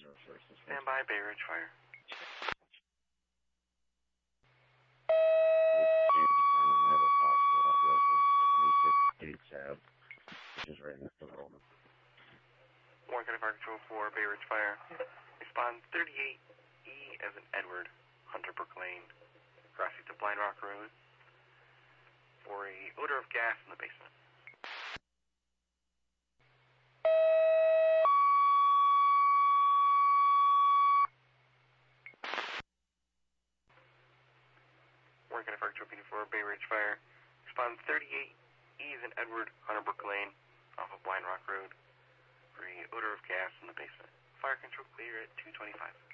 Stand by, Bay Ridge Fire. Which is right next to the Roman. Warren County Fire Control for Bay Ridge Fire. Respond 38E as in Edward, Hunterbrook Lane, crossing to Blind Rock Road for a odor of gas in the basement. Warren County Fire Control for Bay Ridge Fire. Respond 38E as in Edward, Hunterbrook Lane, off of Blind Rock Road for a odor of gas in the basement. Fire control clear at 225.